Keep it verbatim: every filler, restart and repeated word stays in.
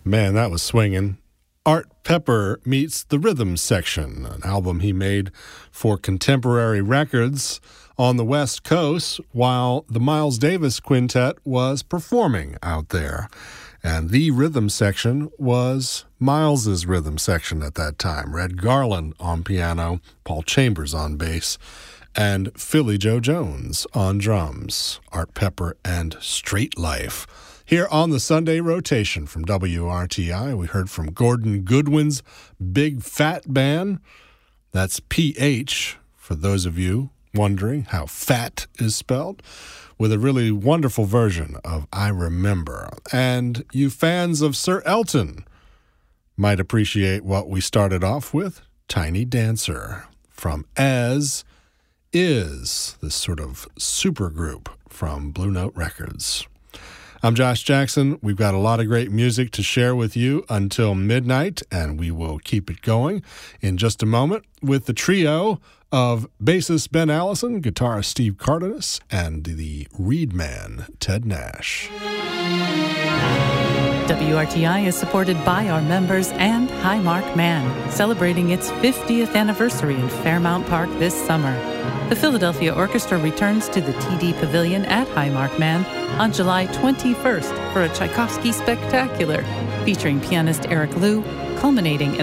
Man, that was swinging. Art Pepper Meets the Rhythm Section, an album he made for Contemporary Records on the West Coast while the Miles Davis Quintet was performing out there. And the rhythm section was Miles's rhythm section at that time. Red Garland on piano, Paul Chambers on bass, and Philly Joe Jones on drums. Art Pepper and Straight Life. Here on the Sunday rotation from W R T I, we heard from Gordon Goodwin's Big Phat Band. That's P H, for those of you wondering how fat is spelled, with a really wonderful version of I Remember. And you fans of Sir Elton might appreciate what we started off with, Tiny Dancer, from As Is, this sort of supergroup from Blue Note Records. I'm Josh Jackson. We've got a lot of great music to share with you until midnight, and we will keep it going in just a moment with the trio of bassist Ben Allison, guitarist Steve Cardenas, and the Reed Man, Ted Nash. W R T I is supported by our members and Highmark Man, celebrating its fiftieth anniversary in Fairmount Park this summer. The Philadelphia Orchestra returns to the T D Pavilion at Highmark Man on July twenty-first for a Tchaikovsky Spectacular, featuring pianist Eric Liu, culminating in